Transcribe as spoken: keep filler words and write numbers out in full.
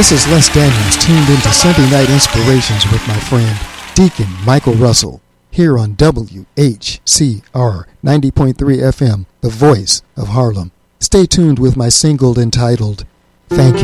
This is Les Daniels tuned into Sunday Night Inspirations with my friend Deacon Michael Russell here on W H C R ninety point three F M, the voice of Harlem. Stay tuned with my single entitled Thank You.